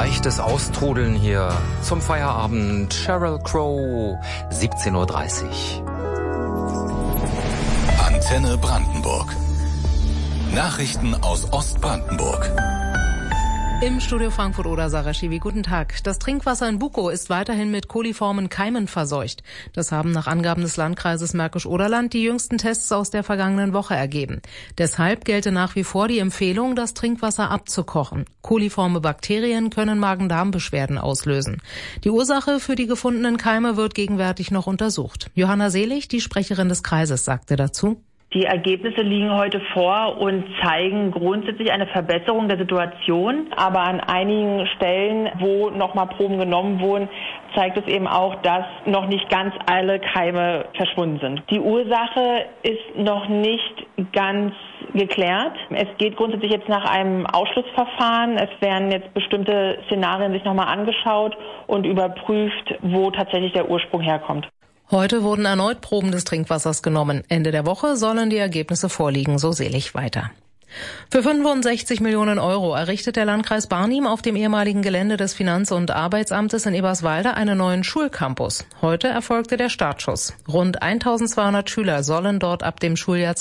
Leichtes Austrudeln hier zum Feierabend. Sheryl Crow, 17:30 Uhr. Antenne Brandenburg. Nachrichten aus Ostbrandenburg. Im Studio Frankfurt oder Sarah Schiwi, guten Tag. Das Trinkwasser in Bukow ist weiterhin mit koliformen Keimen verseucht. Das haben nach Angaben des Landkreises Märkisch-Oderland die jüngsten Tests aus der vergangenen Woche ergeben. Deshalb gelte nach wie vor die Empfehlung, das Trinkwasser abzukochen. Koliforme Bakterien können Magen-Darm-Beschwerden auslösen. Die Ursache für die gefundenen Keime wird gegenwärtig noch untersucht. Johanna Selig, die Sprecherin des Kreises, sagte dazu: Die Ergebnisse liegen heute vor und zeigen grundsätzlich eine Verbesserung der Situation. Aber an einigen Stellen, wo nochmal Proben genommen wurden, zeigt es eben auch, dass noch nicht ganz alle Keime verschwunden sind. Die Ursache ist noch nicht ganz geklärt. Es geht grundsätzlich jetzt nach einem Ausschlussverfahren. Es werden jetzt bestimmte Szenarien sich nochmal angeschaut und überprüft, wo tatsächlich der Ursprung herkommt. Heute wurden erneut Proben des Trinkwassers genommen. Ende der Woche sollen die Ergebnisse vorliegen, so Selig weiter. Für 65 Millionen Euro errichtet der Landkreis Barnim auf dem ehemaligen Gelände des Finanz- und Arbeitsamtes in Eberswalde einen neuen Schulcampus. Heute erfolgte der Startschuss. Rund 1200 Schüler sollen dort ab dem Schuljahr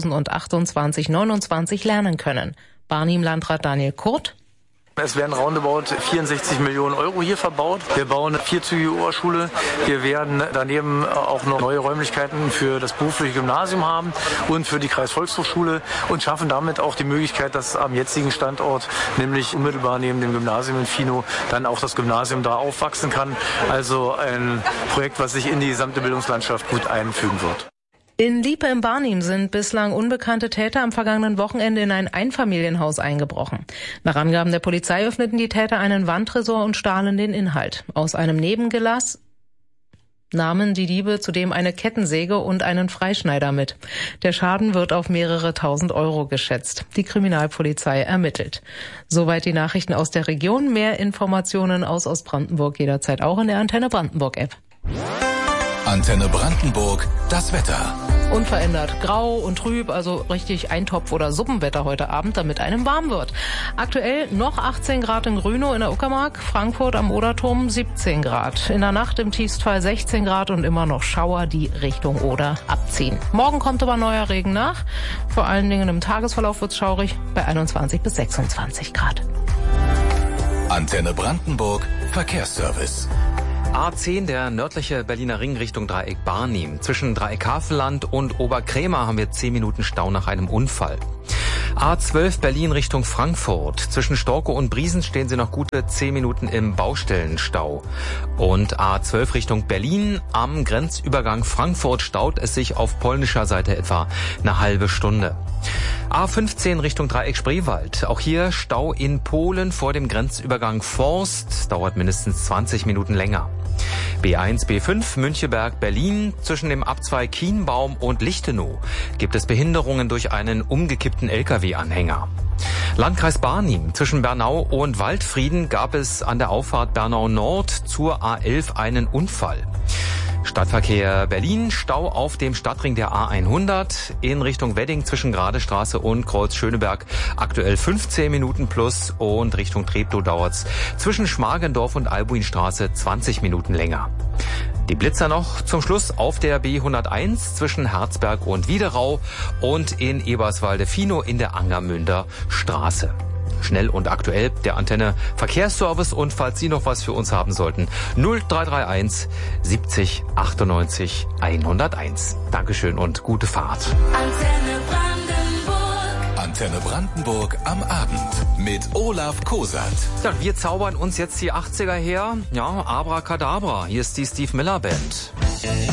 2028/29 lernen können. Barnim-Landrat Daniel Kurt: Es werden roundabout 64 Millionen Euro hier verbaut. Wir bauen eine vierzügige Oberschule. Wir werden daneben auch noch neue Räumlichkeiten für das berufliche Gymnasium haben und für die Kreisvolkshochschule und schaffen damit auch die Möglichkeit, dass am jetzigen Standort, nämlich unmittelbar neben dem Gymnasium in Finow, dann auch das Gymnasium da aufwachsen kann. Also ein Projekt, was sich in die gesamte Bildungslandschaft gut einfügen wird. In Liepe im Barnim sind bislang unbekannte Täter am vergangenen Wochenende in ein Einfamilienhaus eingebrochen. Nach Angaben der Polizei öffneten die Täter einen Wandtresor und stahlen den Inhalt. Aus einem Nebengelass nahmen die Diebe zudem eine Kettensäge und einen Freischneider mit. Der Schaden wird auf mehrere tausend Euro geschätzt. Die Kriminalpolizei ermittelt. Soweit die Nachrichten aus der Region. Mehr Informationen aus Ostbrandenburg jederzeit auch in der Antenne Brandenburg App. Antenne Brandenburg, das Wetter. Unverändert grau und trüb, also richtig Eintopf- oder Suppenwetter heute Abend, damit einem warm wird. Aktuell noch 18 Grad in Grünow in der Uckermark, Frankfurt am Oderturm 17 Grad. In der Nacht im Tiefstfall 16 Grad und immer noch Schauer, die Richtung Oder abziehen. Morgen kommt aber neuer Regen nach. Vor allen Dingen im Tagesverlauf wird's schaurig bei 21 bis 26 Grad. Antenne Brandenburg, Verkehrsservice. A10, der nördliche Berliner Ring Richtung Dreieck Barnim. Zwischen Dreieck Havelland und Oberkrämer haben wir 10 Minuten Stau nach einem Unfall. A12 Berlin Richtung Frankfurt. Zwischen Storkow und Briesen stehen Sie noch gute 10 Minuten im Baustellenstau. Und A12 Richtung Berlin am Grenzübergang Frankfurt staut es sich auf polnischer Seite etwa eine halbe Stunde. A15 Richtung Dreieck Spreewald. Auch hier Stau in Polen vor dem Grenzübergang Forst. Dauert mindestens 20 Minuten länger. B1, B5 Müncheberg, Berlin. Zwischen dem Abzweig Kienbaum und Lichtenau gibt es Behinderungen durch einen umgekippten LKW-Anhänger. Landkreis Barnim. Zwischen Bernau und Waldfrieden gab es an der Auffahrt Bernau Nord zur A11 einen Unfall. Stadtverkehr Berlin, Stau auf dem Stadtring der A100 in Richtung Wedding zwischen Gradestraße und Kreuz Schöneberg. Aktuell 15 Minuten plus und Richtung Treptow dauert's zwischen Schmargendorf und Albuinstraße 20 Minuten länger. Die Blitzer noch zum Schluss auf der B101 zwischen Herzberg und Wiederau und in Eberswalde-Finow in der Angermünder Straße. Schnell und aktuell der Antenne Verkehrsservice und falls Sie noch was für uns haben sollten, 0331 70 98 101. Dankeschön und gute Fahrt. Antenne Brandenburg am Abend mit Olaf Kosat. Ja, wir zaubern uns jetzt die 80er her. Ja, Abracadabra. Hier ist die Steve Miller Band.